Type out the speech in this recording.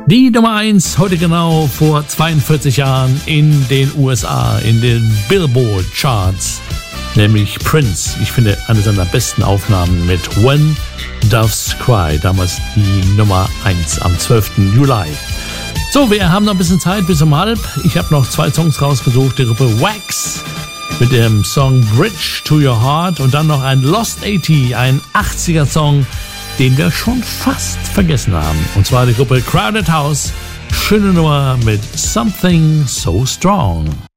Die Nummer 1 heute genau vor 42 Jahren in den USA, in den Billboard Charts, nämlich Prince. Ich finde, eine seiner besten Aufnahmen mit When Doves Cry, damals die Nummer 1 am 12. Juli. So, wir haben noch ein bisschen Zeit bis um halb. Ich habe noch 2 Songs rausgesucht, die Gruppe Wax mit dem Song Bridge to Your Heart und dann noch ein Lost 80, ein 80er Song, den wir schon fast vergessen haben. Und zwar die Gruppe Crowded House. Schöne Nummer mit Something So Strong.